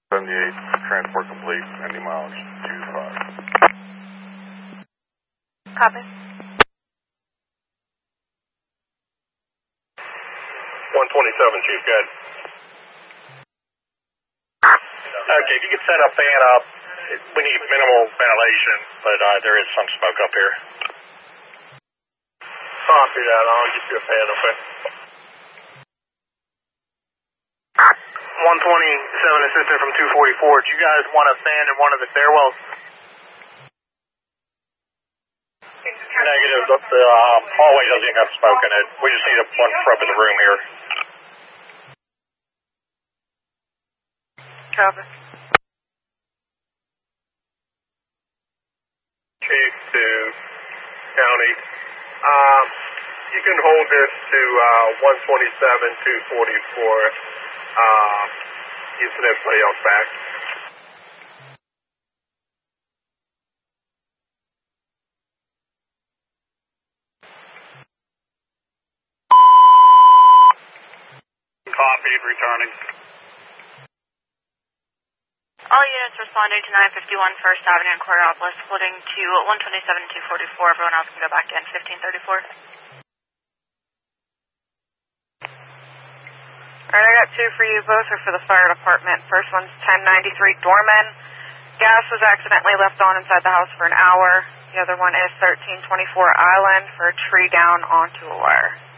78, transport complete, 90 miles, 25. Copy. 127, Chief, good. Okay, if you could set a fan up, we need minimal ventilation, but there is some smoke up here. Copy that, I'll get you a fan, okay? 127 assistant from 244. Do you guys want a fan in one of the stairwells? Negative. The hallway doesn't even have smoke in it. We just need one prep in the room here. Copy. Chief to County. You can hold this to 127, 244. You send everybody else back. Copied, returning. All units responding to 951 First Avenue in Coraopolis, splitting to 127 244. Everyone else can go back in 1534. Alright, I got two for you. Both are for the fire department. First one's 1093 Dorman. Gas was accidentally left on inside the house for an hour. The other one is 1324 Island for a tree down onto a wire.